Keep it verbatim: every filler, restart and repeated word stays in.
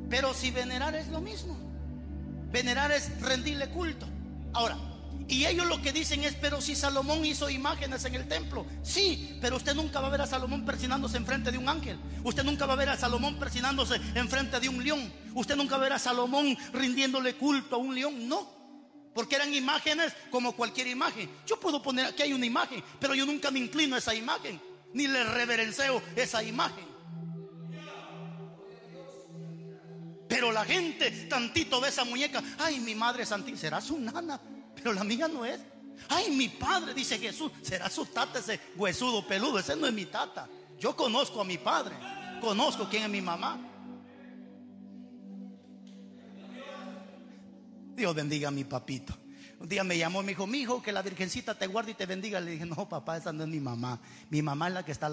Pero si venerar es lo mismo, venerar es rendirle culto. Ahora, y ellos lo que dicen es: pero si Salomón hizo imágenes en el templo. Sí, pero usted nunca va a ver a Salomón persinándose enfrente de un ángel. Usted nunca va a ver a Salomón persinándose enfrente de un león. Usted nunca va a ver a Salomón rindiéndole culto a un león. No, porque eran imágenes como cualquier imagen. Yo puedo poner aquí hay una imagen, pero yo nunca me inclino a esa imagen, ni le reverenceo esa imagen. Pero la gente tantito ve esa muñeca: ay, mi madre santísima, será su nana, pero la mía no es. Ay, mi padre, dice Jesús, será su tata, ese huesudo peludo, ese no es mi tata. Yo conozco a mi padre, conozco quién es mi mamá. Dios bendiga a mi papito. Un día me llamó y me dijo: mi hijo, que la Virgencita te guarde y te bendiga. Le dije: no, papá, esa no es mi mamá. Mi mamá es la que está